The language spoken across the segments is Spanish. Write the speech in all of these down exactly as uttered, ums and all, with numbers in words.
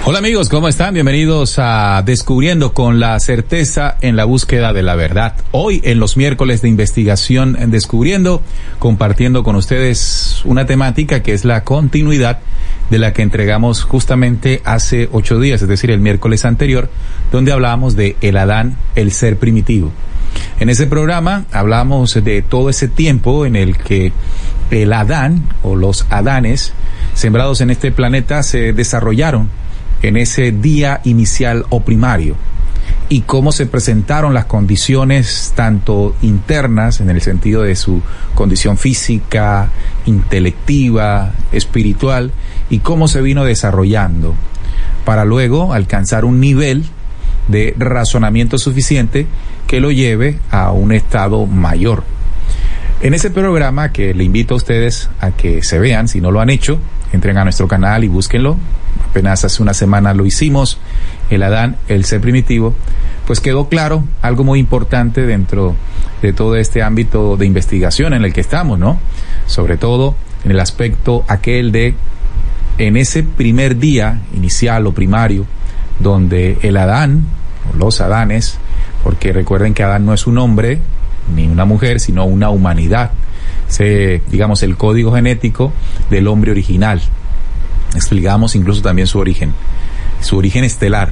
Hola amigos, ¿cómo están? Bienvenidos a Descubriendo con la certeza en la búsqueda de la verdad. Hoy en los miércoles de investigación en Descubriendo, compartiendo con ustedes una temática que es la continuidad de la que entregamos justamente hace ocho días, es decir, el miércoles anterior, donde hablábamos de el Adán, el ser primitivo. En ese programa hablamos de todo ese tiempo en el que el Adán o los Adanes sembrados en este planeta se desarrollaron en ese día inicial o primario, y cómo se presentaron las condiciones tanto internas, en el sentido de su condición física, intelectiva, espiritual, y cómo se vino desarrollando para luego alcanzar un nivel de razonamiento suficiente que lo lleve a un estado mayor. En ese programa, que le invito a ustedes a que se vean, si no lo han hecho, entren a nuestro canal y búsquenlo. Apenas hace una semana lo hicimos, el Adán, el ser primitivo, pues quedó claro algo muy importante dentro de todo este ámbito de investigación en el que estamos, ¿no? Sobre todo en el aspecto aquel de, en ese primer día inicial o primario, donde el Adán, o los Adanes, porque recuerden que Adán no es un hombre ni una mujer, sino una humanidad, se, digamos, el código genético del hombre original. Explicamos incluso también su origen, su origen estelar.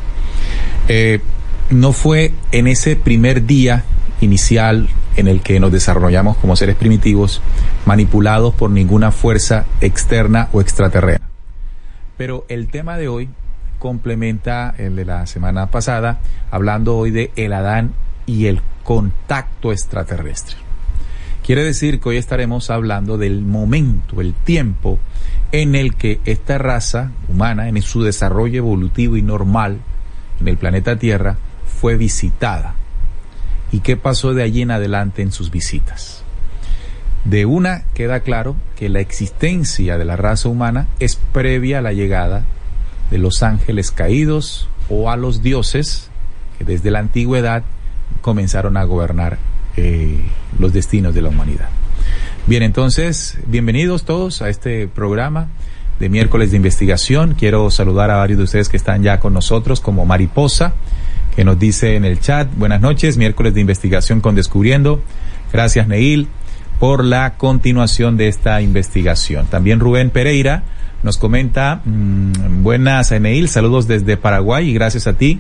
Eh, no fue en ese primer día inicial en el que nos desarrollamos como seres primitivos, manipulados por ninguna fuerza externa o extraterrena. Pero el tema de hoy complementa el de la semana pasada, hablando hoy de el Adán y el contacto extraterrestre. Quiere decir que hoy estaremos hablando del momento, el tiempo en el que esta raza humana, en su desarrollo evolutivo y normal en el planeta Tierra, fue visitada. ¿Y qué pasó de allí en adelante en sus visitas? De una queda claro que la existencia de la raza humana es previa a la llegada de los ángeles caídos o a los dioses que desde la antigüedad comenzaron a gobernar eh, los destinos de la humanidad. Bien, entonces, bienvenidos todos a este programa de miércoles de investigación. Quiero saludar a varios de ustedes que están ya con nosotros, como Mariposa, que nos dice en el chat: buenas noches, miércoles de investigación con Descubriendo. Gracias, Neil, por la continuación de esta investigación. También Rubén Pereira nos comenta: mmm, buenas, Neil, saludos desde Paraguay y gracias a ti,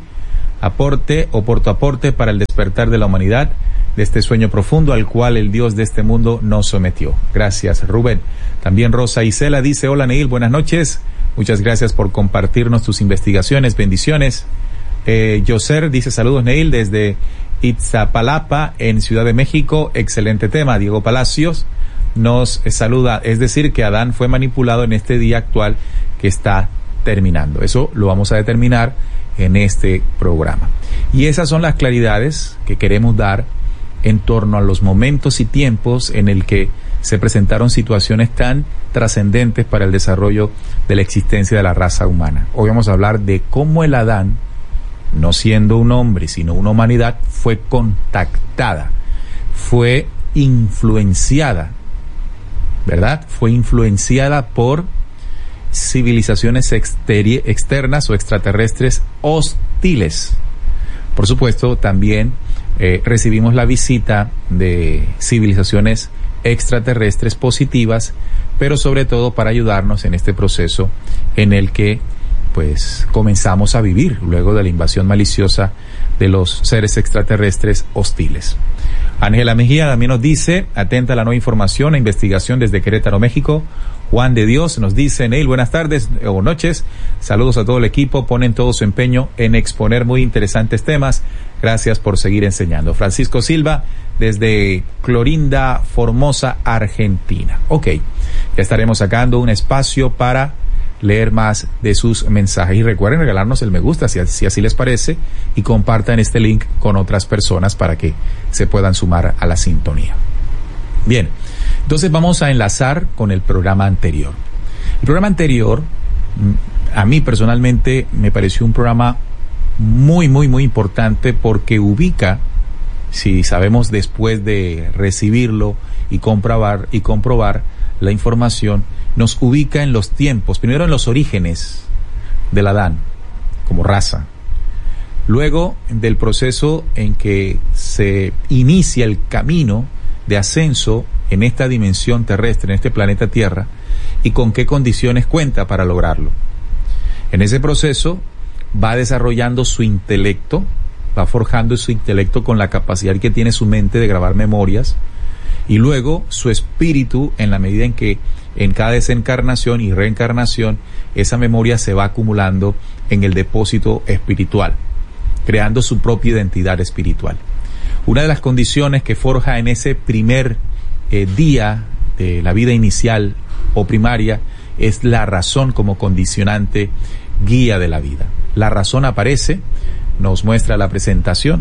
aporte o por tu aporte para el despertar de la humanidad de este sueño profundo al cual el Dios de este mundo nos sometió. Gracias, Rubén. También Rosa Isela dice: hola, Neil, buenas noches. Muchas gracias por compartirnos tus investigaciones. Bendiciones. Eh, Yoser dice: saludos, Neil, desde Itzapalapa, en Ciudad de México. Excelente tema. Diego Palacios nos saluda. Es decir, que Adán fue manipulado en este día actual que está terminando. Eso lo vamos a determinar en este programa. Y esas son las claridades que queremos dar en torno a los momentos y tiempos en el que se presentaron situaciones tan trascendentes para el desarrollo de la existencia de la raza humana. Hoy vamos a hablar de cómo el Adán, no siendo un hombre, sino una humanidad, fue contactada, fue influenciada, ¿verdad? Fue influenciada por civilizaciones exteri- externas o extraterrestres hostiles. Por supuesto, también eh, recibimos la visita de civilizaciones extraterrestres positivas, pero sobre todo para ayudarnos en este proceso en el que pues comenzamos a vivir luego de la invasión maliciosa de los seres extraterrestres hostiles. Ángela Mejía también nos dice: atenta a la nueva información e investigación desde Querétaro, México. Juan de Dios nos dice: Neil, buenas tardes o noches, saludos a todo el equipo, ponen todo su empeño en exponer muy interesantes temas, gracias por seguir enseñando. Francisco Silva desde Clorinda, Formosa, Argentina. Ok, ya estaremos sacando un espacio para leer más de sus mensajes y recuerden regalarnos el me gusta si, si así les parece y compartan este link con otras personas para que se puedan sumar a la sintonía. Bien, entonces vamos a enlazar con el programa anterior. El programa anterior, a mí personalmente me pareció un programa muy, muy, muy importante porque ubica, si sabemos después de recibirlo y comprobar, y comprobar la información, nos ubica en los tiempos, primero en los orígenes, del Adán como raza. Luego del proceso en que se inicia el camino de ascenso en esta dimensión terrestre, en este planeta Tierra, y con qué condiciones cuenta para lograrlo. En ese proceso va desarrollando su intelecto, va forjando su intelecto con la capacidad que tiene su mente de grabar memorias, y luego su espíritu, en la medida en que en cada desencarnación y reencarnación esa memoria se va acumulando en el depósito espiritual, creando su propia identidad espiritual. Una de las condiciones que forja en ese primer eh, día de la vida inicial o primaria es la razón como condicionante guía de la vida. La razón aparece, nos muestra la presentación,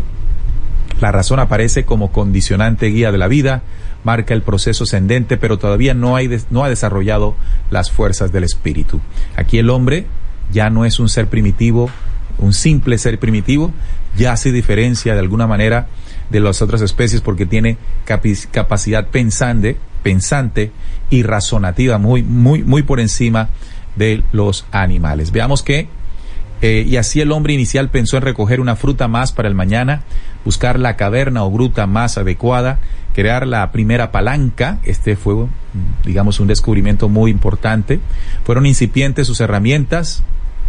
la razón aparece como condicionante guía de la vida, marca el proceso ascendente, pero todavía no, hay des, no ha desarrollado las fuerzas del espíritu. Aquí el hombre ya no es un ser primitivo, un simple ser primitivo, ya se diferencia de alguna manera de las otras especies porque tiene capi- capacidad pensante, pensante y razonativa muy, muy, muy por encima de los animales. Veamos que eh, y así el hombre inicial pensó en recoger una fruta más para el mañana, buscar la caverna o gruta más adecuada, crear la primera palanca. Este fue, digamos, un descubrimiento muy importante. Fueron incipientes sus herramientas,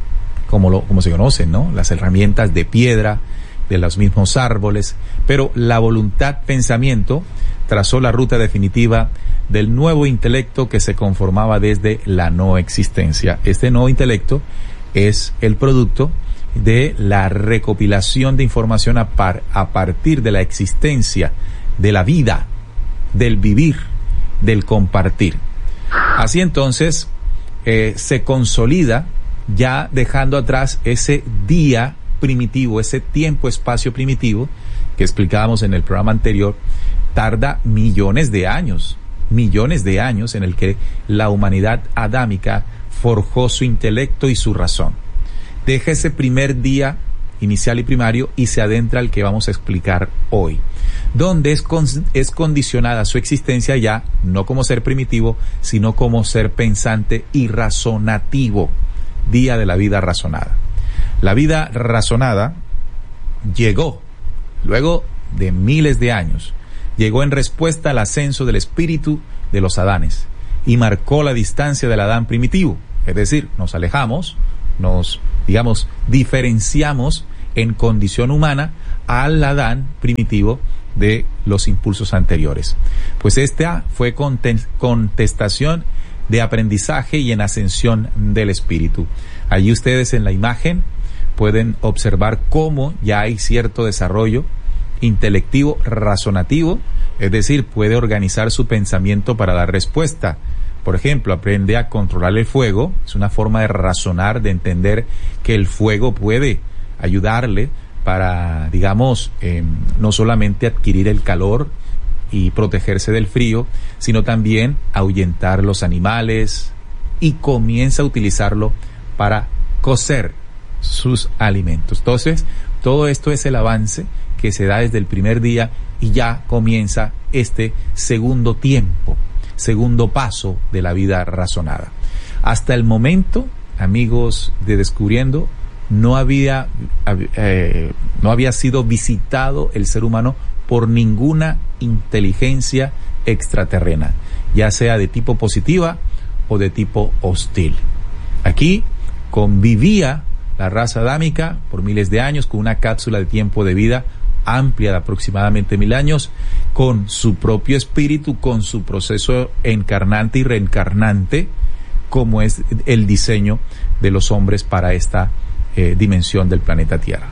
como lo, como se conocen, ¿no? Las herramientas de piedra, de los mismos árboles, pero la voluntad pensamiento trazó la ruta definitiva del nuevo intelecto que se conformaba desde la no existencia. Este nuevo intelecto es el producto de la recopilación de información a, par, a partir de la existencia, de la vida, del vivir, del compartir. Así entonces eh, se consolida, ya dejando atrás ese día primitivo, ese tiempo-espacio primitivo que explicábamos en el programa anterior. Tarda millones de años, millones de años en el que la humanidad adámica forjó su intelecto y su razón. Deja ese primer día inicial y primario y se adentra al que vamos a explicar hoy, donde es, con, es condicionada su existencia ya no como ser primitivo, sino como ser pensante y razonativo. Día de la vida razonada. La vida razonada llegó luego de miles de años, llegó en respuesta al ascenso del espíritu de los Adanes y marcó la distancia del Adán primitivo, es decir, nos alejamos, nos, digamos, diferenciamos en condición humana al Adán primitivo de los impulsos anteriores. Pues esta fue contestación de aprendizaje y en ascensión del espíritu. Allí ustedes en la imagen pueden observar cómo ya hay cierto desarrollo intelectivo, razonativo, es decir, puede organizar su pensamiento para dar respuesta. Por ejemplo, aprende a controlar el fuego, es una forma de razonar, de entender que el fuego puede ayudarle para, digamos, eh, no solamente adquirir el calor y protegerse del frío, sino también ahuyentar los animales, y comienza a utilizarlo para cocer sus alimentos. Entonces, todo esto es el avance que se da desde el primer día y ya comienza este segundo tiempo, segundo paso de la vida razonada. Hasta el momento, amigos de Descubriendo, no había, eh, no había sido visitado el ser humano por ninguna inteligencia extraterrena, ya sea de tipo positiva o de tipo hostil. Aquí convivía la raza adámica por miles de años con una cápsula de tiempo de vida amplia de aproximadamente mil años, con su propio espíritu, con su proceso encarnante y reencarnante, como es el diseño de los hombres para esta eh, dimensión del planeta Tierra.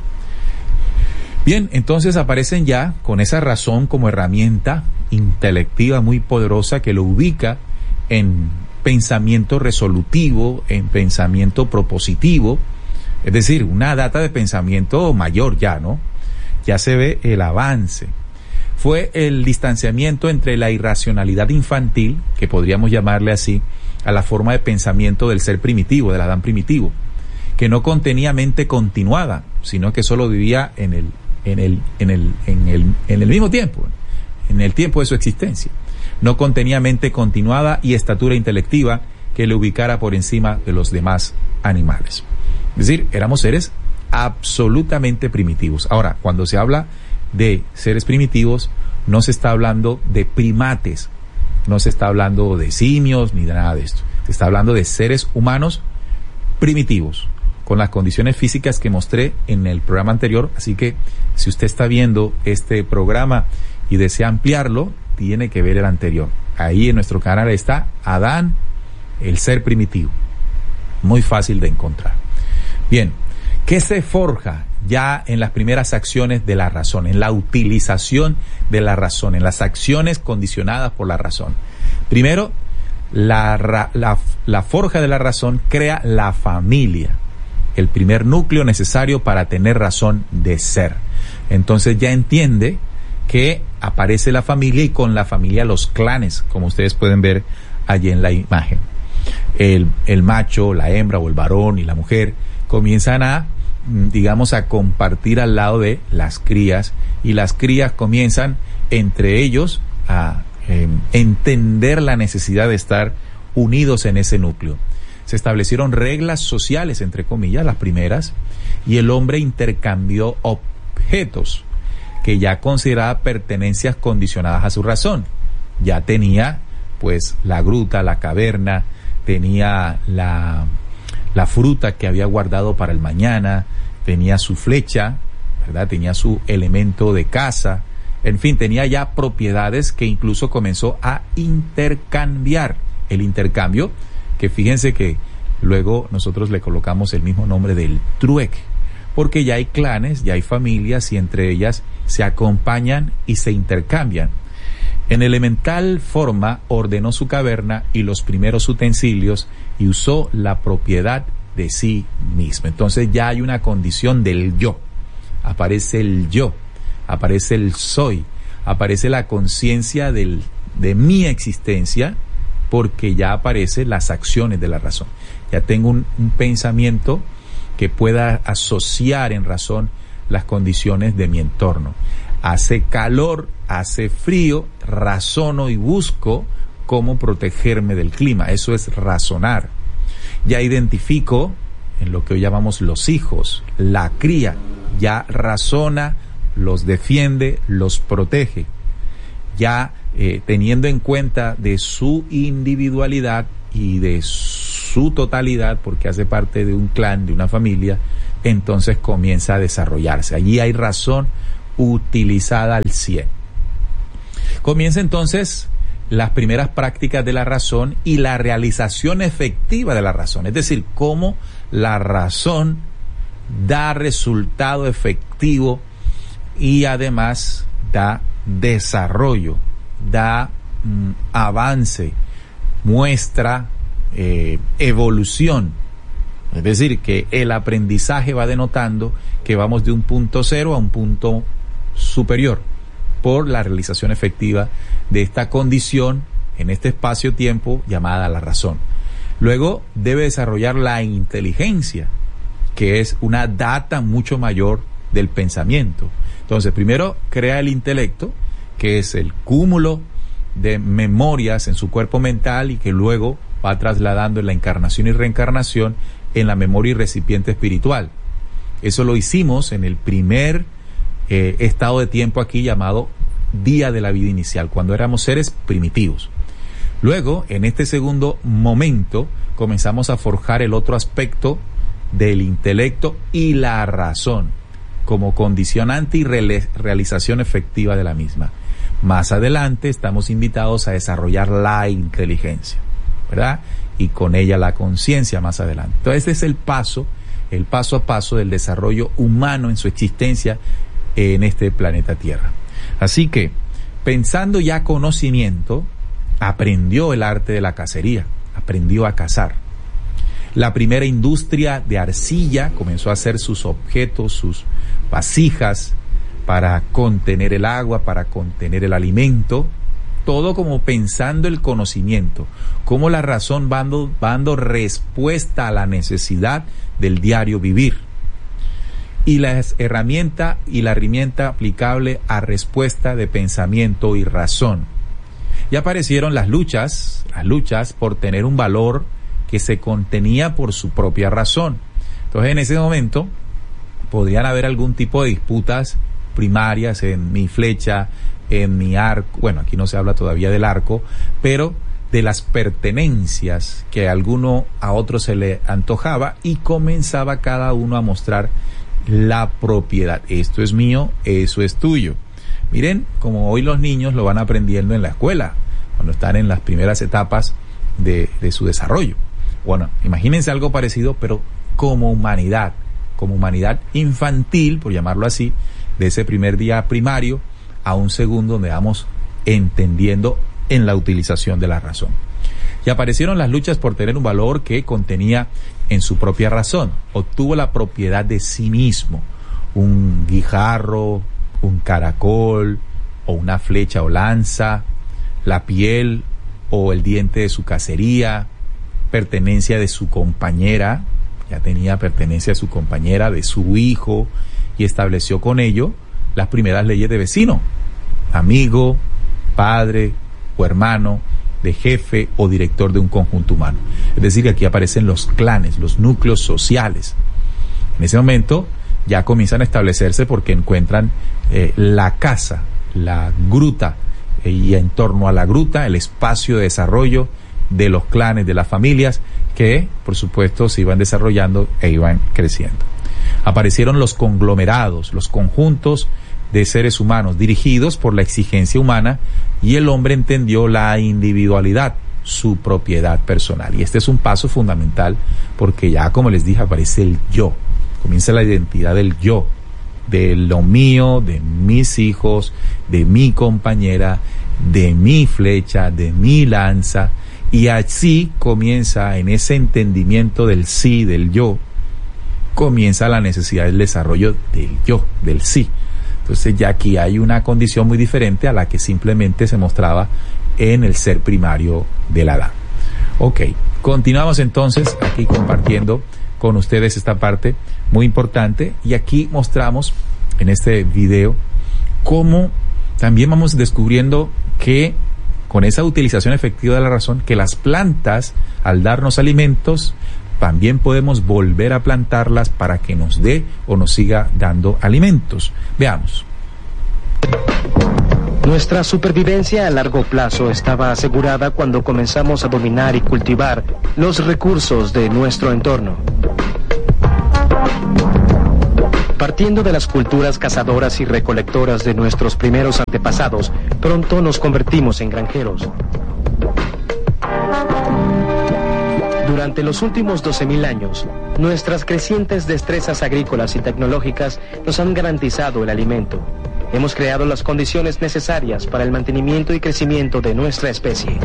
Bien, entonces aparecen ya con esa razón como herramienta intelectiva muy poderosa que lo ubica en pensamiento resolutivo, en pensamiento propositivo, es decir, una data de pensamiento mayor ya, ¿no? Ya se ve el avance. Fue el distanciamiento entre la irracionalidad infantil, que podríamos llamarle así, a la forma de pensamiento del ser primitivo, del Adán primitivo, que no contenía mente continuada, sino que solo vivía en el en el en el en el en el mismo tiempo, en el tiempo de su existencia. No contenía mente continuada y estatura intelectiva que le ubicara por encima de los demás animales. Es decir, éramos seres absolutamente primitivos. Ahora, cuando se habla de seres primitivos, no se está hablando de primates, no se está hablando de simios ni de nada de esto. Se está hablando de seres humanos primitivos, con las condiciones físicas que mostré en el programa anterior. Así que si usted está viendo este programa y desea ampliarlo, tiene que ver el anterior. Ahí en nuestro canal está Adán, el ser primitivo. Muy fácil de encontrar. Bien, ¿qué se forja ya en las primeras acciones de la razón, en la utilización de la razón, en las acciones condicionadas por la razón? Primero, la, la, la forja de la razón crea la familia, el primer núcleo necesario para tener razón de ser. Entonces ya entiende que aparece la familia, y con la familia los clanes, como ustedes pueden ver allí en la imagen. El, el macho, la hembra o el varón y la mujer comienzan a, digamos, a compartir al lado de las crías, y las crías comienzan entre ellos a eh, entender la necesidad de estar unidos en ese núcleo. Se establecieron reglas sociales, entre comillas, las primeras, y el hombre intercambió objetos que ya consideraba pertenencias condicionadas a su razón. Ya tenía, pues, la gruta, la caverna, tenía la, la fruta que había guardado para el mañana, tenía su flecha, ¿verdad? Tenía su elemento de caza, en fin, tenía ya propiedades que incluso comenzó a intercambiar. El intercambio, que fíjense que luego nosotros le colocamos el mismo nombre del trueque, porque ya hay clanes, ya hay familias, y entre ellas se acompañan y se intercambian. En elemental forma ordenó su caverna y los primeros utensilios, y usó la propiedad de sí mismo. Entonces ya hay una condición del yo. Aparece el yo, aparece el soy, aparece la conciencia del de mi existencia, porque ya aparecen las acciones de la razón. Ya tengo un, un pensamiento que pueda asociar en razón las condiciones de mi entorno. Hace calor, hace frío, razono y busco cómo protegerme del clima. Eso es razonar. Ya identifico en lo que hoy llamamos los hijos, la cría, ya razona, los defiende, los protege. Ya eh, teniendo en cuenta de su individualidad y de su totalidad, porque hace parte de un clan, de una familia, entonces comienza a desarrollarse. Allí hay razón utilizada al cien. Comienza entonces las primeras prácticas de la razón y la realización efectiva de la razón, es decir, cómo la razón da resultado efectivo y además da desarrollo, da mm, avance, muestra eh, evolución. Es decir, que el aprendizaje va denotando que vamos de un punto cero a un punto superior por la realización efectiva de esta condición en este espacio-tiempo llamada la razón. Luego debe desarrollar la inteligencia, que es una data mucho mayor del pensamiento. Entonces, primero crea el intelecto, que es el cúmulo de memorias en su cuerpo mental y que luego va trasladando en la encarnación y reencarnación en la memoria y recipiente espiritual. Eso lo hicimos en el primer eh, estado de tiempo aquí llamado día de la vida inicial, cuando éramos seres primitivos. Luego, en este segundo momento, comenzamos a forjar el otro aspecto del intelecto y la razón como condicionante y re- realización efectiva de la misma. Más adelante estamos invitados a desarrollar la inteligencia, ¿verdad? Y con ella la conciencia más adelante. Entonces, este es el paso, el paso a paso del desarrollo humano en su existencia en este planeta Tierra. Así que, pensando ya conocimiento, aprendió el arte de la cacería, aprendió a cazar. La primera industria de arcilla comenzó a hacer sus objetos, sus vasijas para contener el agua, para contener el alimento, todo como pensando el conocimiento, cómo la razón va dando, va dando respuesta a la necesidad del diario vivir. Y la herramienta y la herramienta aplicable a respuesta de pensamiento y razón. Y aparecieron las luchas, las luchas por tener un valor que se contenía por su propia razón. Entonces, en ese momento, podrían haber algún tipo de disputas primarias en mi flecha, en mi arco. Bueno, aquí no se habla todavía del arco, pero de las pertenencias que a alguno a otro se le antojaba, y comenzaba cada uno a mostrar la propiedad. Esto es mío, eso es tuyo. Miren, como hoy los niños lo van aprendiendo en la escuela, cuando están en las primeras etapas de, de su desarrollo. Bueno, imagínense algo parecido, pero como humanidad, como humanidad infantil, por llamarlo así, de ese primer día primario a un segundo donde vamos entendiendo en la utilización de la razón. Y aparecieron las luchas por tener un valor que contenía en su propia razón. Obtuvo la propiedad de sí mismo, un guijarro, un caracol, o una flecha o lanza, la piel o el diente de su cacería, pertenencia de su compañera, ya tenía pertenencia de su compañera, de su hijo, y estableció con ello las primeras leyes de vecino, amigo, padre o hermano, de jefe o director de un conjunto humano. Es decir, que aquí aparecen los clanes, los núcleos sociales. En ese momento ya comienzan a establecerse porque encuentran eh, la casa, la gruta, eh, y en torno a la gruta el espacio de desarrollo de los clanes, de las familias, que por supuesto se iban desarrollando e iban creciendo. Aparecieron los conglomerados, los conjuntos de seres humanos dirigidos por la exigencia humana, y el hombre entendió la individualidad, su propiedad personal. Y este es un paso fundamental porque ya, como les dije, aparece el yo, comienza la identidad del yo, de lo mío, de mis hijos, de mi compañera, de mi flecha, de mi lanza, y así comienza, en ese entendimiento del sí, del yo, comienza la necesidad del desarrollo del yo, del sí. Entonces ya aquí hay una condición muy diferente a la que simplemente se mostraba en el ser primario del Adán. Ok, continuamos entonces aquí compartiendo con ustedes esta parte muy importante, y aquí mostramos en este video cómo también vamos descubriendo que con esa utilización efectiva de la razón, que las plantas, al darnos alimentos, también podemos volver a plantarlas para que nos dé o nos siga dando alimentos. Veamos. Nuestra supervivencia a largo plazo estaba asegurada cuando comenzamos a dominar y cultivar los recursos de nuestro entorno. Partiendo de las culturas cazadoras y recolectoras de nuestros primeros antepasados, pronto nos convertimos en granjeros. Durante los últimos doce mil años, nuestras crecientes destrezas agrícolas y tecnológicas nos han garantizado el alimento. Hemos creado las condiciones necesarias para el mantenimiento y crecimiento de nuestra especie.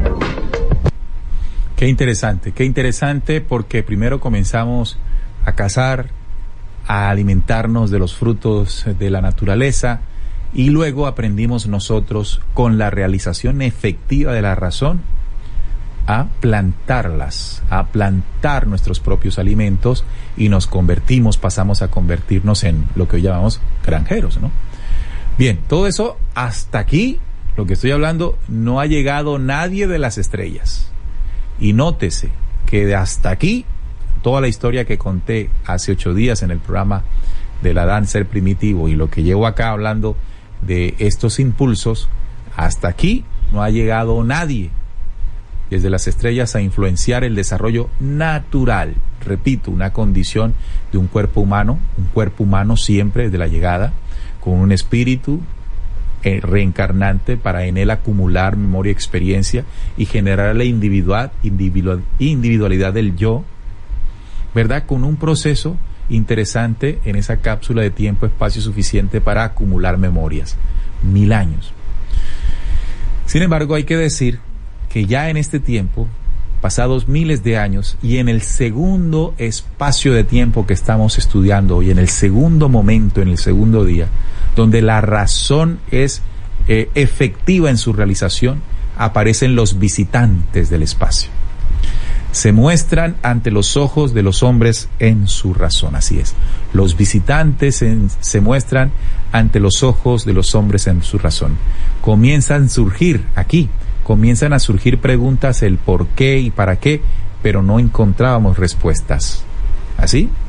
Qué interesante, qué interesante, porque primero comenzamos a cazar, a alimentarnos de los frutos de la naturaleza, y luego aprendimos nosotros, con la realización efectiva de la razón, a plantarlas, a plantar nuestros propios alimentos, y nos convertimos, pasamos a convertirnos en lo que hoy llamamos granjeros, ¿no? Bien, todo eso hasta aquí, lo que estoy hablando, no ha llegado nadie de las estrellas. Y nótese que de hasta aquí, toda la historia que conté hace ocho días en el programa del Adán Ser Primitivo, y lo que llevo acá hablando de estos impulsos, hasta aquí no ha llegado nadie desde las estrellas a influenciar el desarrollo natural, repito, una condición de un cuerpo humano, un cuerpo humano siempre desde la llegada, con un espíritu eh, reencarnante para en él acumular memoria y experiencia y generar la individual, individual, individualidad del yo, ¿verdad? Con un proceso interesante en esa cápsula de tiempo, espacio suficiente para acumular memorias, mil años. Sin embargo, hay que decir que ya en este tiempo, pasados miles de años, y en el segundo espacio de tiempo que estamos estudiando hoy, en el segundo momento, en el segundo día, donde la razón es eh, efectiva en su realización, aparecen los visitantes del espacio. Se muestran ante los ojos de los hombres en su razón, así es. Los visitantes en, se muestran ante los ojos de los hombres en su razón. Comienzan a surgir aquí, comienzan a surgir preguntas, el por qué y para qué, pero no encontrábamos respuestas. ¿Así?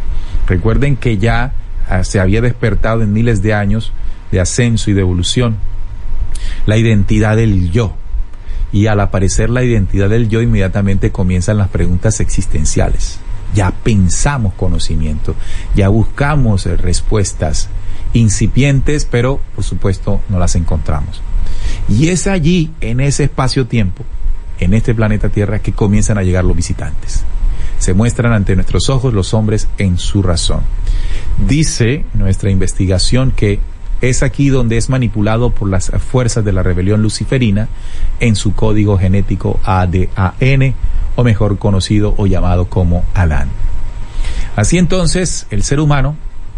Recuerden que ya uh, se había despertado en miles de años de ascenso y de evolución la identidad del yo. Y al aparecer la identidad del yo, inmediatamente comienzan las preguntas existenciales. Ya pensamos conocimiento, ya buscamos respuestas incipientes, pero por supuesto no las encontramos. Y es allí, en ese espacio-tiempo, en este planeta Tierra, que comienzan a llegar los visitantes. Se muestran ante nuestros ojos los hombres en su razón. Dice nuestra investigación que es aquí donde es manipulado por las fuerzas de la rebelión luciferina en su código genético A D A N, o mejor conocido o llamado como Adán. Así entonces, el ser humano,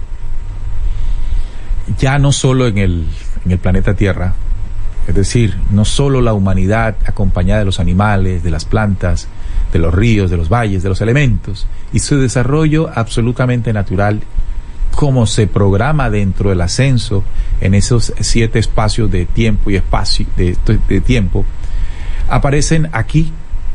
ya no solo en el, en el planeta Tierra, es decir, no solo la humanidad acompañada de los animales, de las plantas, de los ríos, de los valles, de los elementos, y su desarrollo absolutamente natural, como se programa dentro del ascenso en esos siete espacios de tiempo y espacio de, de tiempo, aparecen aquí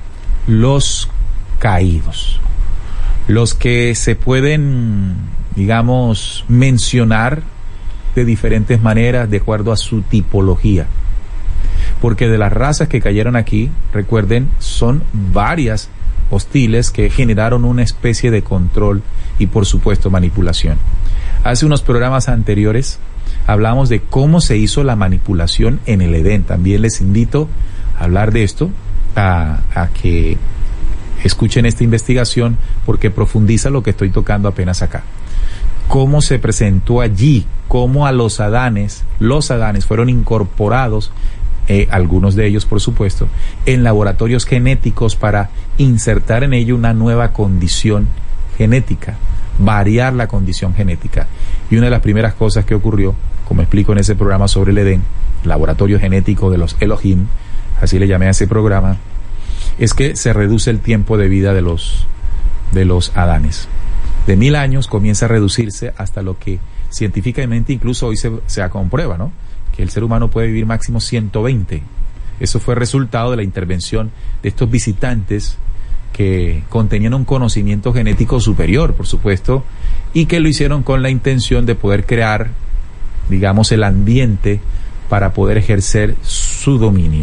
los caídos, los que se pueden, digamos, mencionar de diferentes maneras de acuerdo a su tipología, porque de las razas que cayeron aquí, recuerden, son varias hostiles que generaron una especie de control y por supuesto manipulación. Hace unos programas anteriores hablamos de cómo se hizo la manipulación en el Edén. También les invito a hablar de esto, a, a que escuchen esta investigación, porque profundiza lo que estoy tocando apenas acá. Cómo se presentó allí, cómo a los Adanes, los Adanes fueron incorporados, eh, algunos de ellos por supuesto, en laboratorios genéticos para insertar en ello una nueva condición genética, variar la condición genética. Y una de las primeras cosas que ocurrió, como explico en ese programa sobre el Edén, laboratorio genético de los Elohim, así le llamé a ese programa, es que se reduce el tiempo de vida de los, de los Adanes. De mil años comienza a reducirse hasta lo que científicamente incluso hoy se, se comprueba, ¿no? Que el ser humano puede vivir máximo ciento veinte. Eso fue resultado de la intervención de estos visitantes que contenían un conocimiento genético superior, por supuesto, y que lo hicieron con la intención de poder crear, digamos, el ambiente para poder ejercer su dominio.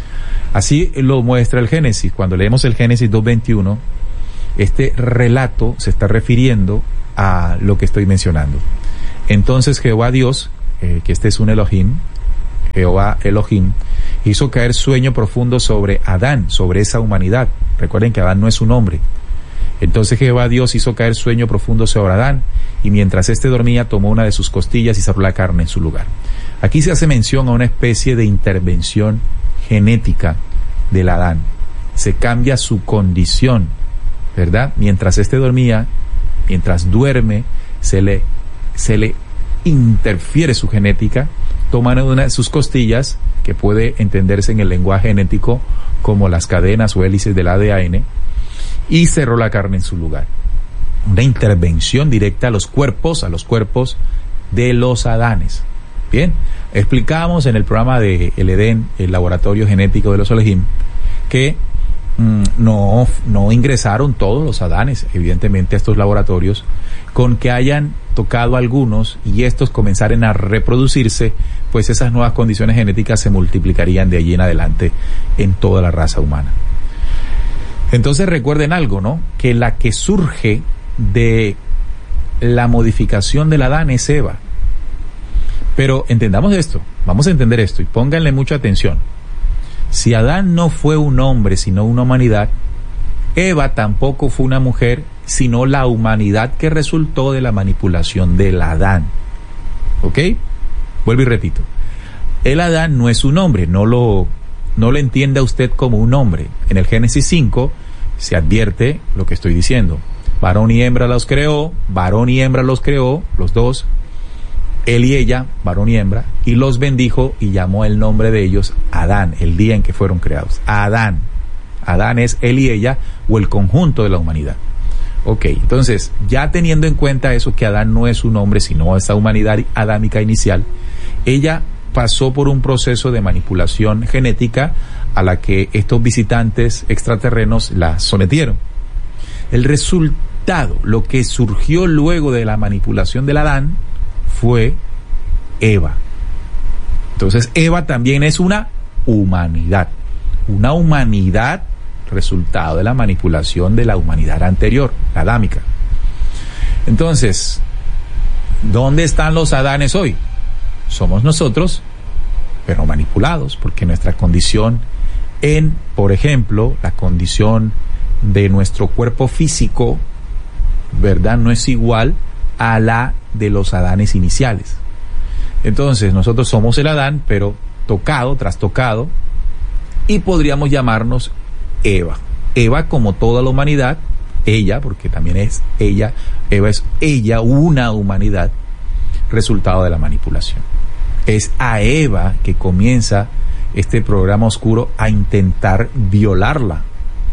Así lo muestra el Génesis. Cuando leemos el Génesis dos veintiuno, este relato se está refiriendo a lo que estoy mencionando. Entonces Jehová Dios, eh, que este es un Elohim, Jehová Elohim, hizo caer sueño profundo sobre Adán, sobre esa humanidad. Recuerden que Adán no es un hombre. Entonces Jehová Dios hizo caer sueño profundo sobre Adán, y mientras éste dormía tomó una de sus costillas y cerró la carne en su lugar. Aquí se hace mención a una especie de intervención genética del Adán. Se cambia su condición, ¿verdad? Mientras éste dormía, mientras duerme, se le, se le interfiere su genética, toman una de sus costillas, que puede entenderse en el lenguaje genético como las cadenas o hélices del A D A N, y cerró la carne en su lugar. Una intervención directa a los cuerpos, a los cuerpos de los Adanes. Bien, explicamos en el programa de El Edén, el laboratorio genético de los Elohim, que mmm, no, no ingresaron todos los Adanes, evidentemente, a estos laboratorios, con que hayan tocado algunos y estos comenzaren a reproducirse, pues esas nuevas condiciones genéticas se multiplicarían de allí en adelante en toda la raza humana. Entonces recuerden algo, ¿no? Que la que surge de la modificación del Adán es Eva. Pero entendamos esto, vamos a entender esto y pónganle mucha atención. Si Adán no fue un hombre, sino una humanidad, Eva tampoco fue una mujer, sino la humanidad que resultó de la manipulación del Adán. ¿Ok? Vuelvo y repito. El Adán no es un hombre, no lo, no lo entienda usted como un hombre. En el Génesis cinco se advierte lo que estoy diciendo. Varón y hembra los creó, varón y hembra los creó, los dos, él y ella, varón y hembra, y los bendijo y llamó el nombre de ellos Adán, el día en que fueron creados. Adán. Adán es él y ella, o el conjunto de la humanidad. Ok, entonces, ya teniendo en cuenta eso, que Adán no es un hombre, sino esa humanidad adámica inicial, ella pasó por un proceso de manipulación genética a la que estos visitantes extraterrenos la sometieron. El resultado resultado, lo que surgió luego de la manipulación del Adán fue Eva. Entonces Eva también es una humanidad, una humanidad resultado de la manipulación de la humanidad anterior, la adámica. Entonces, ¿dónde están los Adanes hoy? Somos nosotros, pero manipulados, porque nuestra condición en, por ejemplo, la condición de nuestro cuerpo físico, ¿verdad?, no es igual a la de los Adanes iniciales. Entonces, nosotros somos el Adán, pero tocado, trastocado, y podríamos llamarnos Eva. Eva, como toda la humanidad, ella, porque también es ella, Eva es ella, una humanidad, resultado de la manipulación. Es a Eva que comienza este programa oscuro a intentar violarla.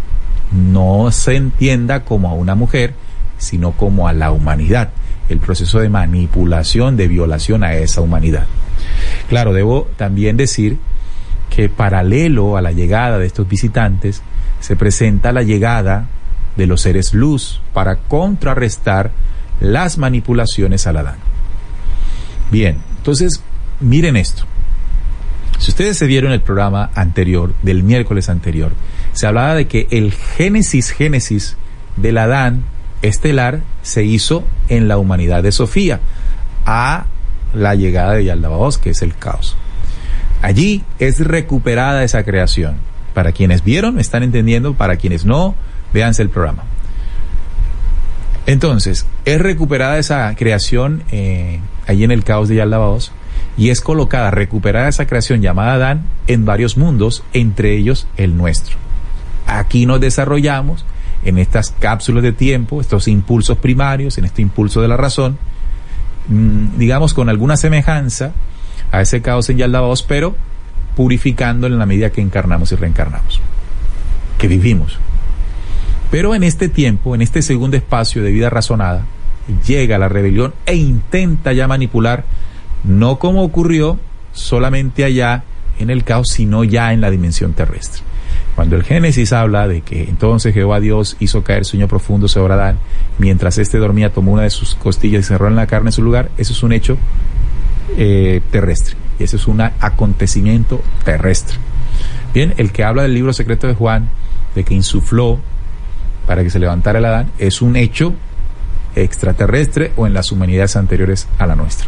No se entienda como a una mujer, sino como a la humanidad. El proceso de manipulación, de violación a esa humanidad. Claro, debo también decir que paralelo a la llegada de estos visitantes, se presenta la llegada de los seres luz para contrarrestar las manipulaciones al Adán. Bien, entonces, miren esto. Si ustedes se vieron el programa anterior, del miércoles anterior, se hablaba de que el génesis, génesis del Adán estelar se hizo en la humanidad de Sofía, a la llegada de Yaldabaoth, que es el caos. Allí es recuperada esa creación. Para quienes vieron, me están entendiendo, para quienes no, véanse el programa. Entonces, es recuperada esa creación eh, allí en el caos de Yaldabaoth, y es colocada, recuperada esa creación llamada Adán en varios mundos, entre ellos el nuestro. Aquí nos desarrollamos en estas cápsulas de tiempo, estos impulsos primarios, en este impulso de la razón, mmm, digamos con alguna semejanza a ese caos en Yaldabaoth, pero purificando en la medida que encarnamos y reencarnamos, que vivimos. Pero en este tiempo, en este segundo espacio de vida razonada, llega la rebelión e intenta ya manipular, no como ocurrió solamente allá en el caos, sino ya en la dimensión terrestre. Cuando el Génesis habla de que entonces Jehová Dios hizo caer sueño profundo sobre Adán, mientras éste dormía tomó una de sus costillas y cerró en la carne en su lugar, eso es un hecho eh, terrestre. Y ese es un acontecimiento terrestre. Bien, el que habla del libro secreto de Juan, de que insufló para que se levantara el Adán, es un hecho extraterrestre o en las humanidades anteriores a la nuestra.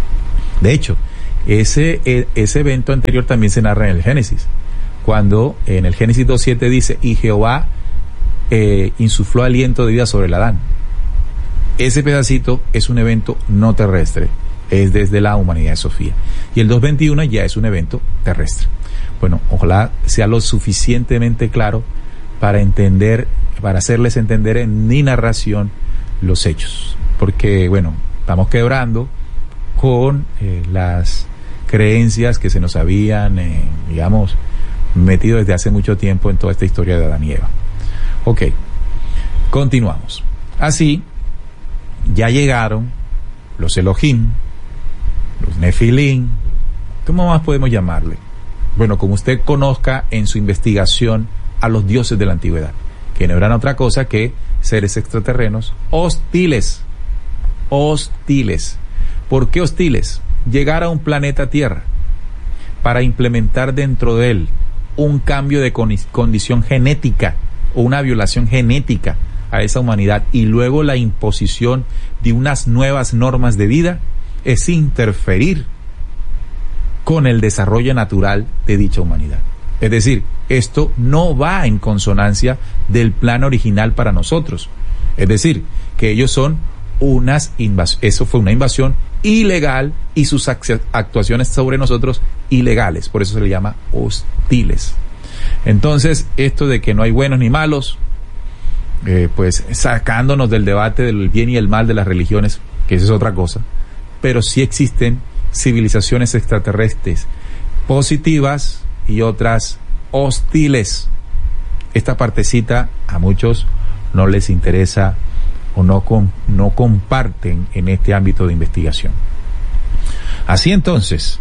De hecho, ese, ese evento anterior también se narra en el Génesis, cuando en el Génesis dos siete dice, y Jehová eh, insufló aliento de vida sobre el Adán. Ese pedacito es un evento no terrestre, es desde la humanidad de Sofía. Y el dos veintiuno ya es un evento terrestre. Bueno, ojalá sea lo suficientemente claro para entender, para hacerles entender en mi narración los hechos. Porque, bueno, estamos quebrando con eh, las creencias que se nos habían, eh, digamos, metido desde hace mucho tiempo en toda esta historia de Adán y Eva. Ok, continuamos. Así, ya llegaron los Elohim, los Nefilim, ¿cómo más podemos llamarle? Bueno, como usted conozca en su investigación a los dioses de la antigüedad, que no eran otra cosa que seres extraterrenos hostiles, hostiles. ¿Por qué hostiles? Llegar a un planeta Tierra para implementar dentro de él un cambio de condición genética o una violación genética a esa humanidad y luego la imposición de unas nuevas normas de vida, es interferir con el desarrollo natural de dicha humanidad. Es decir, esto no va en consonancia del plan original para nosotros. Es decir, que ellos son unas invasiones, eso fue una invasión ilegal y sus actuaciones sobre nosotros ilegales, por eso se le llama hostiles. Entonces, esto de que no hay buenos ni malos, eh, pues sacándonos del debate del bien y el mal de las religiones, que eso es otra cosa, pero sí existen civilizaciones extraterrestres positivas y otras hostiles. Esta partecita a muchos no les interesa o no, com, no comparten en este ámbito de investigación. Así entonces,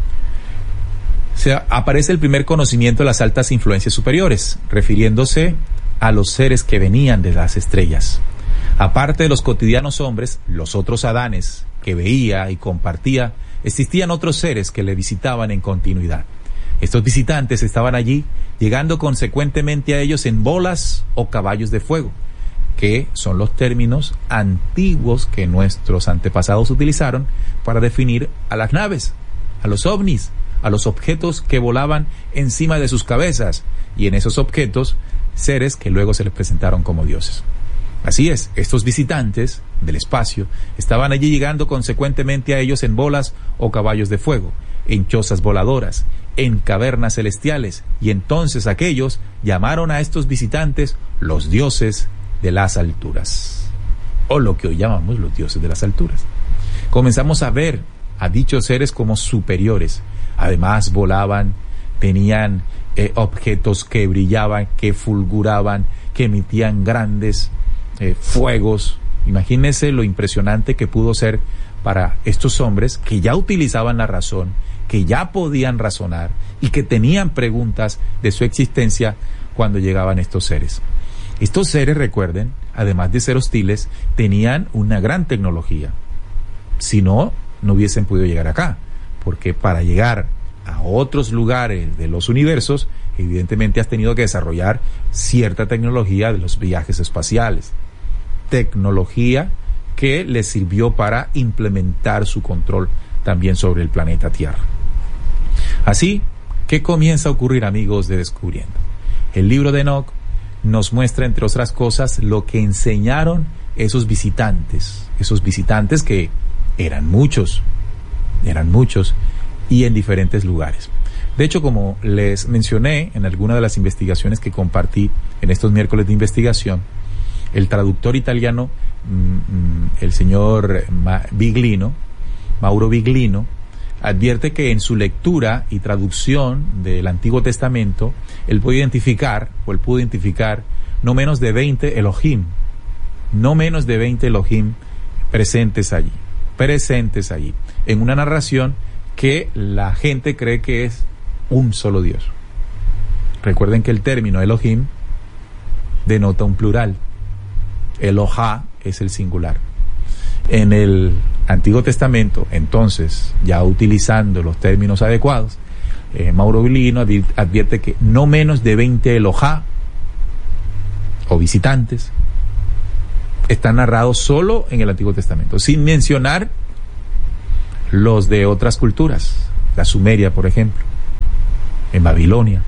se aparece el primer conocimiento de las altas influencias superiores, refiriéndose a los seres que venían de las estrellas. Aparte de los cotidianos hombres, los otros Adanes que veía y compartía, existían otros seres que le visitaban en continuidad. Estos visitantes estaban allí, llegando consecuentemente a ellos en bolas o caballos de fuego, que son los términos antiguos que nuestros antepasados utilizaron para definir a las naves, a los ovnis, a los objetos que volaban encima de sus cabezas, y en esos objetos, seres que luego se les presentaron como dioses. Así es, estos visitantes del espacio estaban allí llegando consecuentemente a ellos en bolas o caballos de fuego, en chozas voladoras, en cavernas celestiales, y entonces aquellos llamaron a estos visitantes los dioses de las alturas, o lo que hoy llamamos los dioses de las alturas. Comenzamos a ver a dichos seres como superiores. Además volaban, tenían eh, objetos que brillaban, que fulguraban, que emitían grandes eh, fuegos. Imagínense lo impresionante que pudo ser para estos hombres que ya utilizaban la razón, que ya podían razonar y que tenían preguntas de su existencia cuando llegaban estos seres. Estos seres, recuerden, además de ser hostiles, tenían una gran tecnología. Si no, no hubiesen podido llegar acá, porque para llegar a otros lugares de los universos, evidentemente has tenido que desarrollar cierta tecnología de los viajes espaciales. Tecnología que les sirvió para implementar su control también sobre el planeta Tierra. Así, ¿qué comienza a ocurrir, amigos de Descubriendo? El libro de Enoc nos muestra, entre otras cosas, lo que enseñaron esos visitantes, esos visitantes que eran muchos, eran muchos, y en diferentes lugares. De hecho, como les mencioné en alguna de las investigaciones que compartí en estos miércoles de investigación, el traductor italiano, el señor Biglino, Mauro Biglino, advierte que en su lectura y traducción del Antiguo Testamento, él pudo identificar, o él pudo identificar, no menos de veinte Elohim, no menos de veinte Elohim presentes allí, presentes allí, en una narración que la gente cree que es un solo Dios. Recuerden que el término Elohim denota un plural. Elohá es el singular. En el Antiguo Testamento, entonces, ya utilizando los términos adecuados, eh, Mauro Biglino advierte que no menos de veinte Elohá o visitantes están narrados solo en el Antiguo Testamento, sin mencionar los de otras culturas, la Sumeria, por ejemplo, en Babilonia,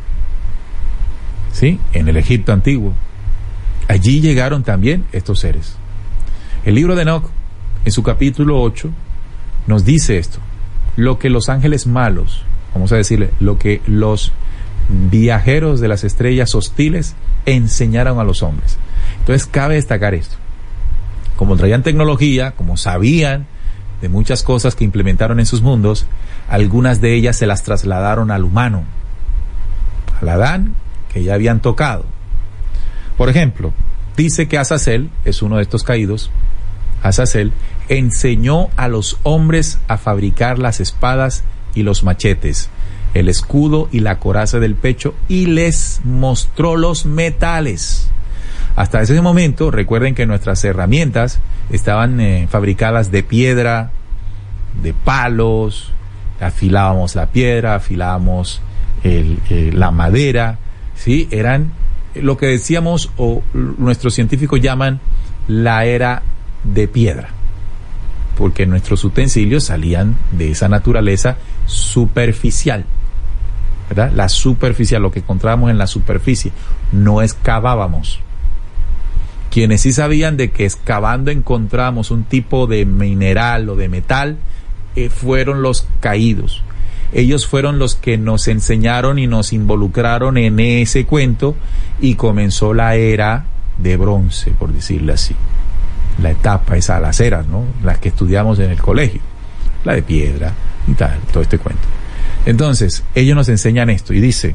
¿sí? En el Egipto antiguo. Allí llegaron también estos seres. El libro de Enoc, en su capítulo ocho, nos dice esto: lo que los ángeles malos, vamos a decirle, lo que los viajeros de las estrellas hostiles enseñaron a los hombres. Entonces cabe destacar esto. Como traían tecnología, como sabían de muchas cosas que implementaron en sus mundos, algunas de ellas se las trasladaron al humano, al Adán que ya habían tocado. Por ejemplo, dice que Azazel es uno de estos caídos. Azazel enseñó a los hombres a fabricar las espadas y los machetes, el escudo y la coraza del pecho, y les mostró los metales. Hasta ese momento, recuerden que nuestras herramientas estaban eh, fabricadas de piedra, de palos, afilábamos la piedra, afilábamos el, eh, la madera, ¿sí? Eran lo que decíamos, o nuestros científicos llaman, la era de piedra, porque nuestros utensilios salían de esa naturaleza superficial, ¿verdad? La superficial, lo que encontrábamos en la superficie, no excavábamos. Quienes sí sabían de que excavando encontramos un tipo de mineral o de metal, eh, fueron los caídos. Ellos fueron los que nos enseñaron y nos involucraron en ese cuento, y comenzó la era de bronce, por decirlo así. La etapa, esa, las eras, ¿no? Las que estudiamos en el colegio. La de piedra y tal, todo este cuento. Entonces, ellos nos enseñan esto y dice: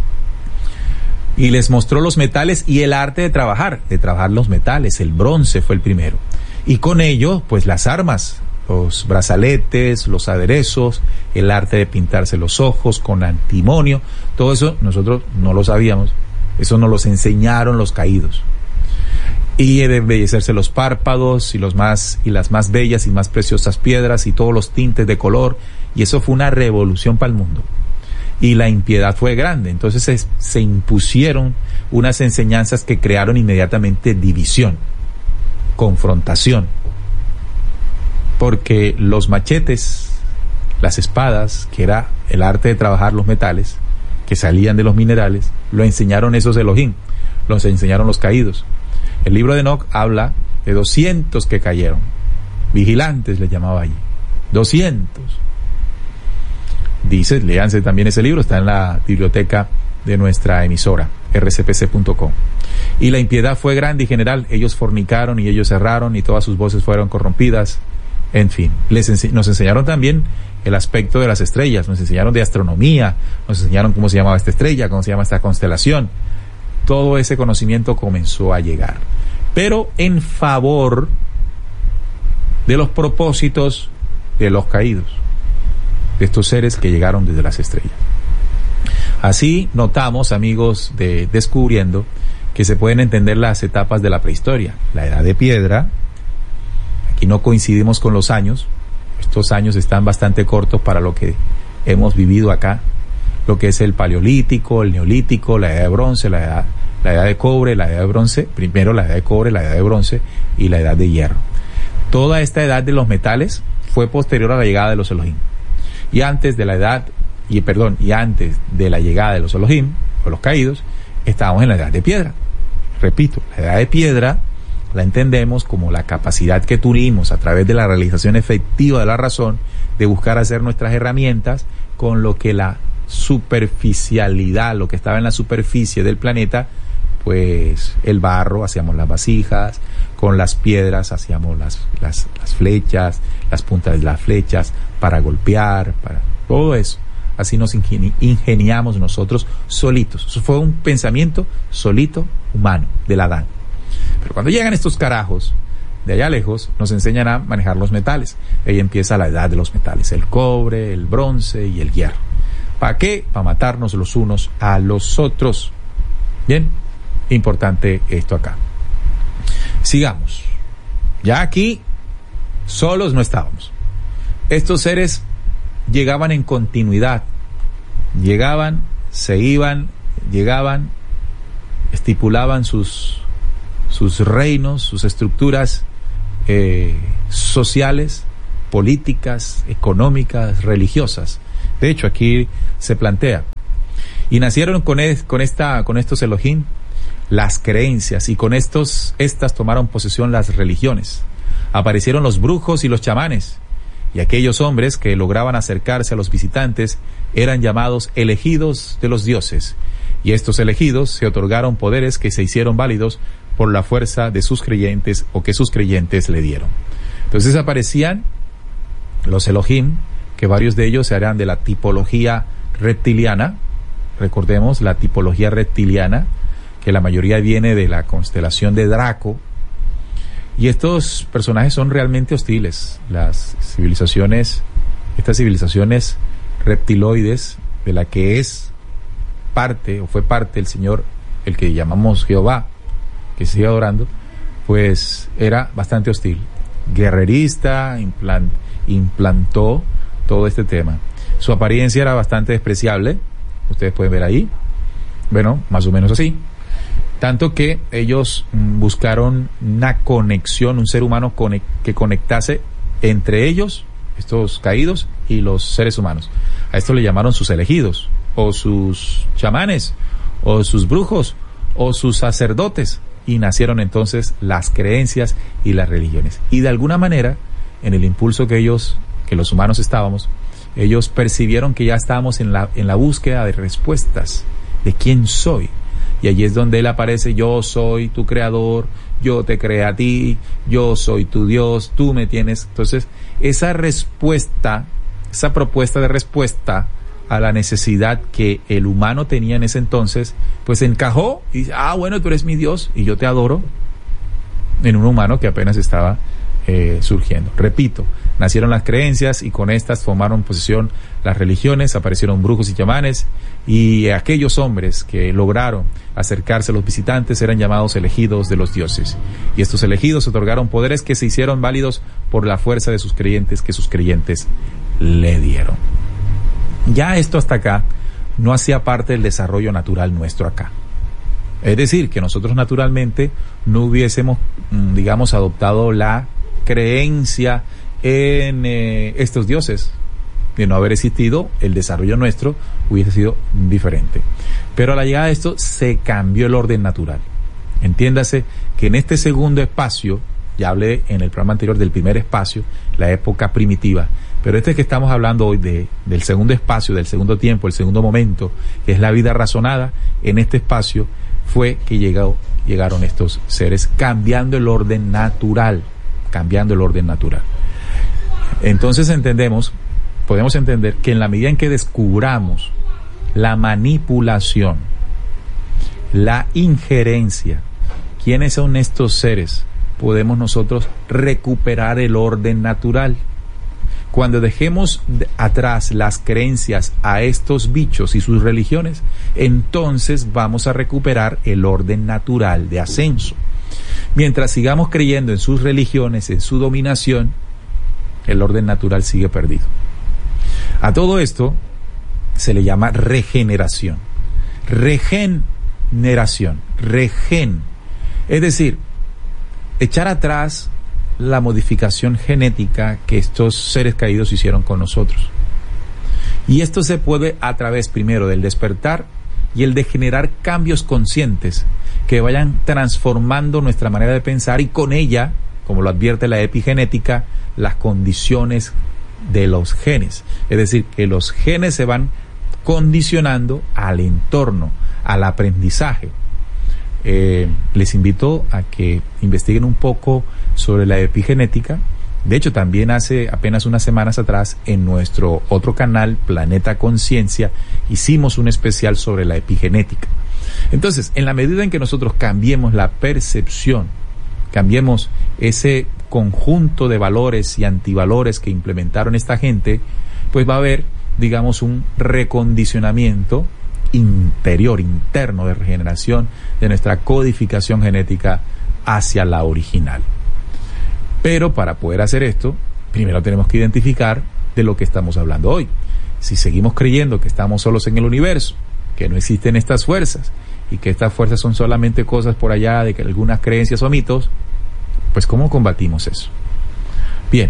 y les mostró los metales y el arte de trabajar, de trabajar los metales. El bronce fue el primero. Y con ello, pues las armas, los brazaletes, los aderezos, el arte de pintarse los ojos con antimonio, todo eso nosotros no lo sabíamos. Eso nos los enseñaron los caídos. y de embellecerse los párpados y los más y las más bellas y más preciosas piedras y todos los tintes de color, y eso fue una revolución para el mundo. Y la impiedad fue grande, entonces se, se impusieron unas enseñanzas que crearon inmediatamente división, confrontación, porque los machetes, las espadas, que era el arte de trabajar los metales que salían de los minerales, lo enseñaron esos Elohim, los enseñaron los caídos. El libro de Enoc habla de doscientos que cayeron, vigilantes le llamaba allí, doscientos. Dice, léanse también ese libro, está en la biblioteca de nuestra emisora, r c p c punto com. Y la impiedad fue grande y general, ellos fornicaron y ellos erraron y todas sus voces fueron corrompidas, en fin. Les ense- nos enseñaron también el aspecto de las estrellas, nos enseñaron de astronomía, nos enseñaron cómo se llamaba esta estrella, cómo se llama esta constelación. Todo ese conocimiento comenzó a llegar, pero en favor de los propósitos de los caídos, de estos seres que llegaron desde las estrellas. Así notamos, amigos de Descubriendo, que se pueden entender las etapas de la prehistoria. La edad de piedra, aquí no coincidimos con los años, estos años están bastante cortos para lo que hemos vivido acá, lo que es el paleolítico, el neolítico, la edad de bronce, la edad, la edad de cobre, la edad de bronce, primero la edad de cobre, la edad de bronce y la edad de hierro. Toda esta edad de los metales fue posterior a la llegada de los Elohim. Y antes de la edad, y perdón, y antes de la llegada de los Elohim, o los caídos, estábamos en la edad de piedra. Repito, la edad de piedra la entendemos como la capacidad que tuvimos a través de la realización efectiva de la razón de buscar hacer nuestras herramientas con lo que la superficialidad, lo que estaba en la superficie del planeta, pues el barro, hacíamos las vasijas, con las piedras hacíamos las, las, las flechas, las puntas de las flechas para golpear, para todo eso. Así nos ingeni- ingeniamos nosotros solitos. Eso fue un pensamiento solito, humano, del Adán. Pero cuando llegan estos carajos de allá lejos, nos enseñan a manejar los metales. Ahí empieza la edad de los metales, el cobre, el bronce y el hierro. ¿Para qué? Para matarnos los unos a los otros. Bien, importante esto acá. Sigamos. Ya aquí solos no estábamos. Estos seres llegaban en continuidad. Llegaban, se iban, llegaban, estipulaban sus, sus reinos, sus estructuras eh, sociales, políticas, económicas, religiosas. De hecho, aquí se plantea. Y nacieron con, es, con, esta, con estos Elohim las creencias, y con estos, estas tomaron posesión las religiones. Aparecieron los brujos y los chamanes, y aquellos hombres que lograban acercarse a los visitantes eran llamados elegidos de los dioses, y estos elegidos se otorgaron poderes que se hicieron válidos por la fuerza de sus creyentes o que sus creyentes le dieron. Entonces aparecían los Elohim, que varios de ellos eran de la tipología reptiliana. Recordemos la tipología reptiliana, que la mayoría viene de la constelación de Draco. Y estos personajes son realmente hostiles. Las civilizaciones, estas civilizaciones reptiloides, de la que es parte, o fue parte el Señor, el que llamamos Jehová, que se sigue adorando, pues era bastante hostil. Guerrerista, implant, implantó todo este tema. Su apariencia era bastante despreciable, ustedes pueden ver ahí, bueno, más o menos así. Tanto que ellos mm, buscaron una conexión, un ser humano conect, que conectase entre ellos, estos caídos, y los seres humanos. A esto le llamaron sus elegidos, o sus chamanes, o sus brujos, o sus sacerdotes, y nacieron entonces las creencias y las religiones. Y de alguna manera, en el impulso que ellos, que los humanos estábamos, ellos percibieron que ya estábamos en la, en la búsqueda de respuestas, de quién soy. Y allí es donde él aparece: yo soy tu creador, yo te creé a ti, yo soy tu Dios, tú me tienes. Entonces, esa respuesta, esa propuesta de respuesta a la necesidad que el humano tenía en ese entonces, pues encajó y dice: ah, bueno, tú eres mi Dios y yo te adoro, en un humano que apenas estaba eh, surgiendo. Repito, nacieron las creencias y con estas tomaron posesión las religiones, aparecieron brujos y chamanes, y aquellos hombres que lograron acercarse a los visitantes eran llamados elegidos de los dioses. Y estos elegidos otorgaron poderes que se hicieron válidos por la fuerza de sus creyentes, que sus creyentes le dieron. Ya esto hasta acá no hacía parte del desarrollo natural nuestro acá. Es decir, que nosotros naturalmente no hubiésemos, digamos, adoptado la creencia en eh, estos dioses. De no haber existido, el desarrollo nuestro hubiese sido diferente. Pero a la llegada de esto se cambió el orden natural. Entiéndase que en este segundo espacio, ya hablé en el programa anterior del primer espacio, la época primitiva, pero este que estamos hablando hoy de, del segundo espacio, del segundo tiempo, el segundo momento, que es la vida razonada, en este espacio fue que llegó, llegaron estos seres cambiando el orden natural, cambiando el orden natural. Entonces entendemos, podemos entender que en la medida en que descubramos la manipulación, la injerencia, quiénes son estos seres, podemos nosotros recuperar el orden natural. Cuando dejemos atrás las creencias a estos bichos y sus religiones, entonces vamos a recuperar el orden natural de ascenso. Mientras sigamos creyendo en sus religiones, en su dominación, el orden natural sigue perdido. A todo esto se le llama regeneración. Regeneración. Regen. Es decir, echar atrás la modificación genética que estos seres caídos hicieron con nosotros. Y esto se puede a través primero del despertar y el de generar cambios conscientes que vayan transformando nuestra manera de pensar y con ella, como lo advierte la epigenética, las condiciones de los genes. Es decir, que los genes se van condicionando al entorno, al aprendizaje. Eh, les invito a que investiguen un poco sobre la epigenética. De hecho, también hace apenas unas semanas atrás en nuestro otro canal, Planeta Conciencia, hicimos un especial sobre la epigenética. Entonces, en la medida en que nosotros cambiemos la percepción, cambiemos ese conjunto de valores y antivalores que implementaron esta gente, pues va a haber, digamos, un recondicionamiento interior, interno de regeneración de nuestra codificación genética hacia la original. Pero para poder hacer esto, primero tenemos que identificar de lo que estamos hablando hoy. Si seguimos creyendo que estamos solos en el universo, que no existen estas fuerzas y que estas fuerzas son solamente cosas por allá de que algunas creencias o mitos, pues ¿cómo combatimos eso? Bien.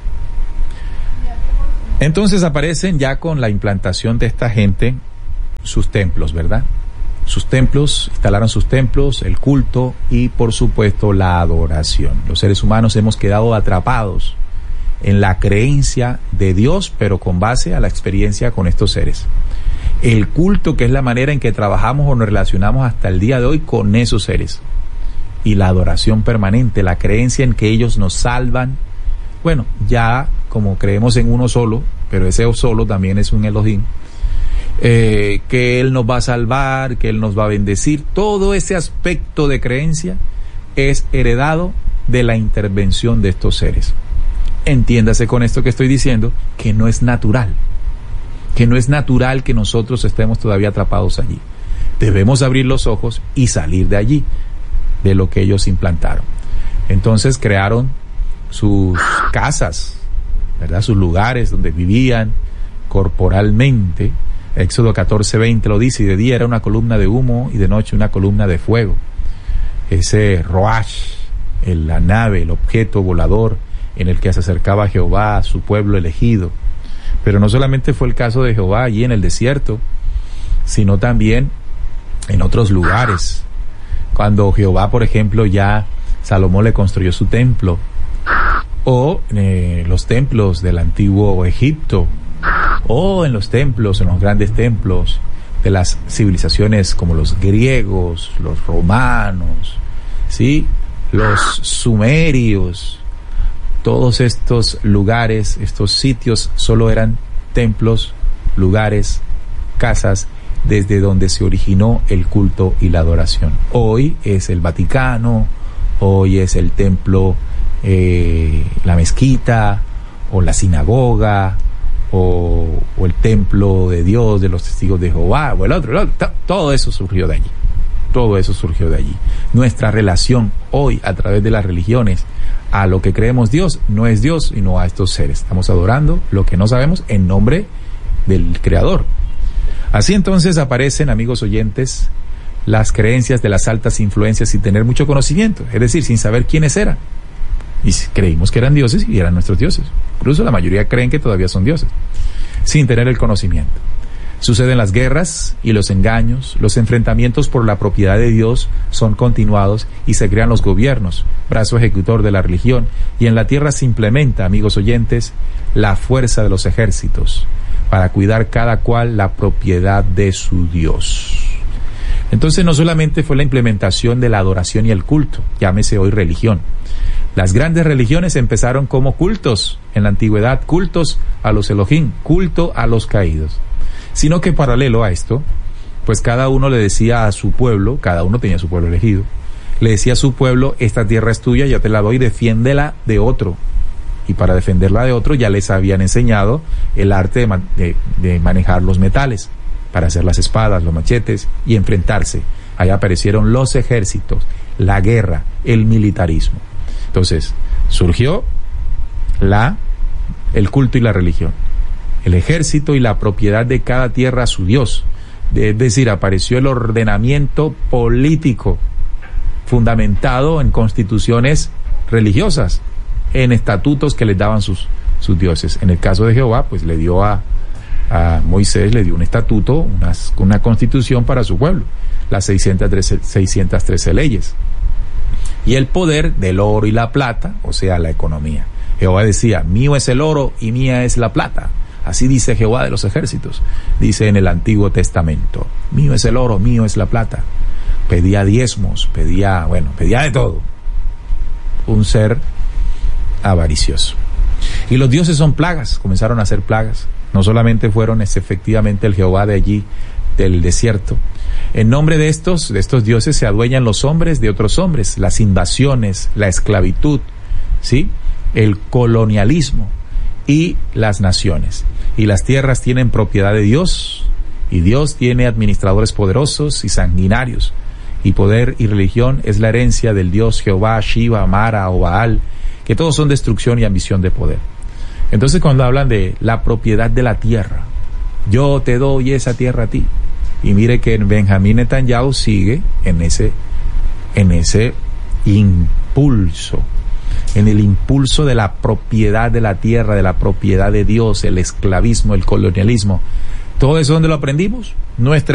Entonces aparecen ya con la implantación de esta gente sus templos, ¿verdad? Sus templos, instalaron sus templos, el culto y por supuesto la adoración. Los seres humanos hemos quedado atrapados en la creencia de Dios, pero con base a la experiencia con estos seres. El culto, que es la manera en que trabajamos o nos relacionamos hasta el día de hoy con esos seres. Y la adoración permanente, la creencia en que ellos nos salvan. Bueno, ya como creemos en uno solo, pero ese solo también es un Elohim, Eh, que Él nos va a salvar, que Él nos va a bendecir, todo ese aspecto de creencia es heredado de la intervención de estos seres. Entiéndase con esto que estoy diciendo, que no es natural, que no es natural que nosotros estemos todavía atrapados allí. Debemos abrir los ojos y salir de allí, de lo que ellos implantaron. Entonces crearon sus casas, ¿verdad? Sus lugares donde vivían corporalmente. Éxodo catorce veinte lo dice, y de día era una columna de humo y de noche una columna de fuego. Ese Roash, el, la nave, el objeto volador en el que se acercaba Jehová a su pueblo elegido. Pero no solamente fue el caso de Jehová allí en el desierto, sino también en otros lugares. Cuando Jehová, por ejemplo, ya Salomón le construyó su templo, o eh, los templos del antiguo Egipto, o en los templos, en los grandes templos de las civilizaciones como los griegos, los romanos, ¿sí? Los sumerios. Todos estos lugares, estos sitios solo eran templos, lugares, casas desde donde se originó el culto y la adoración. Hoy es el Vaticano, hoy es el templo eh, la mezquita o la sinagoga o, o el templo de Dios, de los testigos de Jehová o el otro, el otro, todo eso surgió de allí. Todo eso surgió de allí. Nuestra relación hoy a través de las religiones a lo que creemos Dios no es Dios sino a estos seres. Estamos adorando lo que no sabemos en nombre del Creador. Así entonces aparecen, amigos oyentes, las creencias de las altas influencias sin tener mucho conocimiento, es decir, sin saber quiénes eran. Y creímos que eran dioses y eran nuestros dioses. Incluso la mayoría creen que todavía son dioses, sin tener el conocimiento. Suceden las guerras y los engaños, los enfrentamientos por la propiedad de Dios son continuados y se crean los gobiernos, brazo ejecutor de la religión, y en la tierra se implementa, amigos oyentes, la fuerza de los ejércitos para cuidar cada cual la propiedad de su Dios. Entonces no solamente fue la implementación de la adoración y el culto, llámese hoy religión. Las grandes religiones empezaron como cultos en la antigüedad, cultos a los Elohim, culto a los caídos. Sino que paralelo a esto, pues cada uno le decía a su pueblo, cada uno tenía su pueblo elegido, le decía a su pueblo, esta tierra es tuya, ya te la doy, defiéndela de otro. Y para defenderla de otro ya les habían enseñado el arte de, man- de, de manejar los metales, para hacer las espadas, los machetes y enfrentarse. Ahí aparecieron los ejércitos, la guerra, el militarismo. Entonces, surgió la, el culto y la religión. El ejército y la propiedad de cada tierra a su Dios. Es decir, apareció el ordenamiento político fundamentado en constituciones religiosas, en estatutos que les daban sus, sus dioses. En el caso de Jehová, pues le dio a, a Moisés, le dio un estatuto, unas, una constitución para su pueblo, las seiscientas trece leyes. Y el poder del oro y la plata, o sea, la economía. Jehová decía, mío es el oro y mía es la plata. Así dice Jehová de los ejércitos, dice en el Antiguo Testamento. Mío es el oro, mío es la plata. Pedía diezmos, pedía, bueno, pedía de todo. Un ser avaricioso. Y los dioses son plagas, comenzaron a ser plagas. No solamente fueron es, efectivamente el Jehová de allí, del desierto. En nombre de estos, de estos dioses se adueñan los hombres de otros hombres, las invasiones, la esclavitud, ¿sí? El colonialismo y las naciones. Y las tierras tienen propiedad de Dios, y Dios tiene administradores poderosos y sanguinarios, y poder y religión es la herencia del Dios Jehová, Shiva, Mara o Baal, que todos son destrucción y ambición de poder. Entonces cuando hablan de la propiedad de la tierra, yo te doy esa tierra a ti, y mire que Benjamín Netanyahu sigue en ese, en ese impulso, en el impulso de la propiedad de la tierra, de la propiedad de Dios, el esclavismo, el colonialismo. ¿Todo eso dónde lo aprendimos? Nuestra